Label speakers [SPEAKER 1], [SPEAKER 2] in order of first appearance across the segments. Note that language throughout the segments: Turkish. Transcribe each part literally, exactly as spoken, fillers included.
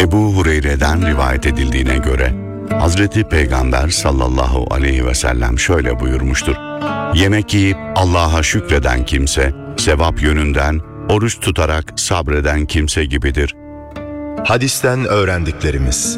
[SPEAKER 1] Ebu Hureyre'den rivayet edildiğine göre Hazreti Peygamber sallallahu aleyhi ve sellem şöyle buyurmuştur: Yemek yiyip Allah'a şükreden kimse, sevap yönünden oruç tutarak sabreden kimse gibidir.
[SPEAKER 2] Hadisten öğrendiklerimiz: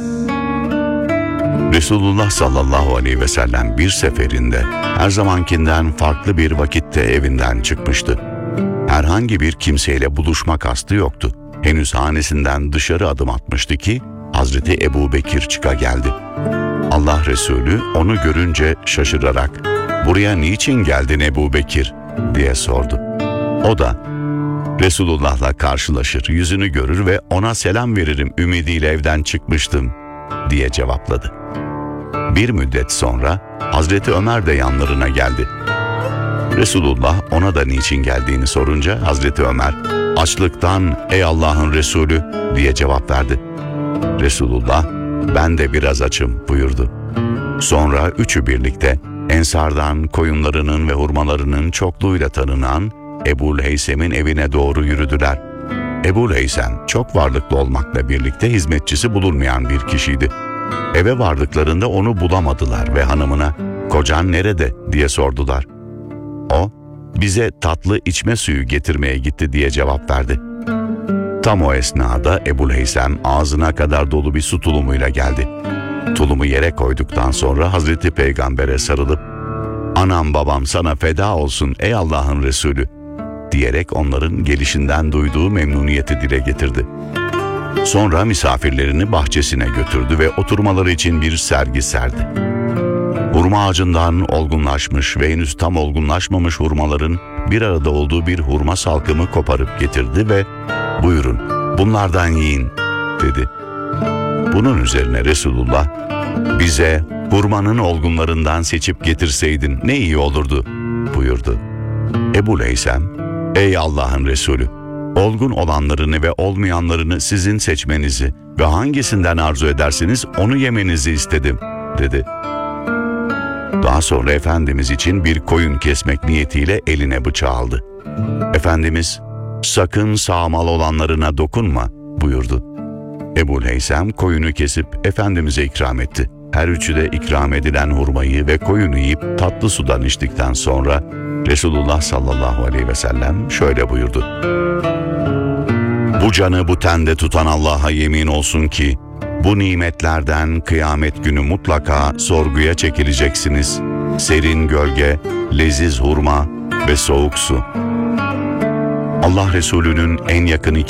[SPEAKER 1] Resulullah sallallahu aleyhi ve sellem bir seferinde her zamankinden farklı bir vakitte evinden çıkmıştı. Herhangi bir kimseyle buluşma kastı yoktu. Henüz hanesinden dışarı adım atmıştı ki Hazreti Ebu Bekir çıka geldi. Allah Resulü onu görünce şaşırarak "Buraya niçin geldin Ebu Bekir?" diye sordu. O da Resulullah'la karşılaşır, yüzünü görür ve ona selam veririm ümidiyle evden çıkmıştım diye cevapladı. Bir müddet sonra Hazreti Ömer de yanlarına geldi. Resulullah ona da niçin geldiğini sorunca Hazreti Ömer "Açlıktan ey Allah'ın Resulü" diye cevap verdi. Resulullah "Ben de biraz açım" buyurdu. Sonra üçü birlikte Ensardan koyunlarının ve hurmalarının çokluğuyla tanınan Ebu'l-Heysem'in evine doğru yürüdüler. Ebu'l-Heysem çok varlıklı olmakla birlikte hizmetçisi bulunmayan bir kişiydi. Eve vardıklarında onu bulamadılar ve hanımına "Kocan nerede?" diye sordular. O, "Bize tatlı içme suyu getirmeye gitti" diye cevap verdi. Tam o esnada Ebu'l-Heysem ağzına kadar dolu bir su tulumuyla geldi. Tulumu yere koyduktan sonra Hazreti Peygamber'e sarılıp "Anam babam sana feda olsun ey Allah'ın Resulü" diyerek onların gelişinden duyduğu memnuniyeti dile getirdi. Sonra misafirlerini bahçesine götürdü ve oturmaları için bir sergi serdi. Hurma ağacından olgunlaşmış ve henüz tam olgunlaşmamış hurmaların bir arada olduğu bir hurma salkımı koparıp getirdi ve "Buyurun, bunlardan yiyin" dedi. Bunun üzerine Resulullah "Bize hurmanın olgunlarından seçip getirseydin ne iyi olurdu" buyurdu. Ebu'l-Heysem "Ey Allah'ın Resulü, olgun olanlarını ve olmayanlarını sizin seçmenizi ve hangisinden arzu edersiniz onu yemenizi istedim" dedi. Daha sonra Efendimiz için bir koyun kesmek niyetiyle eline bıçağı aldı. Efendimiz "Sakın sağmal olanlarına dokunma" buyurdu. Ebu'l-Heysem koyunu kesip Efendimiz'e ikram etti. Her üçü de ikram edilen hurmayı ve koyunu yiyip tatlı sudan içtikten sonra Resulullah sallallahu aleyhi ve sellem şöyle buyurdu: "Bu canı bu tende tutan Allah'a yemin olsun ki bu nimetlerden kıyamet günü mutlaka sorguya çekileceksiniz. Serin gölge, leziz hurma ve soğuk su." Allah Resulü'nün en yakın iki